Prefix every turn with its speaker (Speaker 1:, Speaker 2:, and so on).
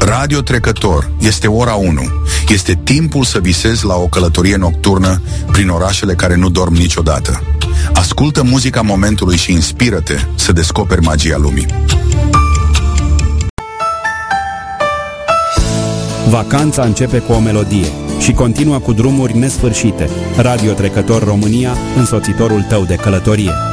Speaker 1: Radio Trecător, este ora 1. Este timpul să visezi la o călătorie nocturnă prin orașele care nu dorm niciodată. Ascultă muzica momentului și inspiră-te să descoperi magia lumii.
Speaker 2: Vacanța începe cu o melodie și continuă cu drumuri nesfârșite. Radio Trecător România, însoțitorul tău de călătorie.